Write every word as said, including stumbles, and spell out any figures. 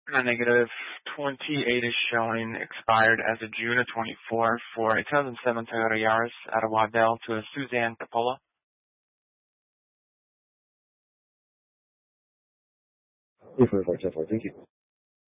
Uh, negative. twenty-eight is showing expired as of June of twenty-four for a two thousand seven Toyota Yaris out of Waddell to a Suzanne Coppola. eight four four ten four, thank you.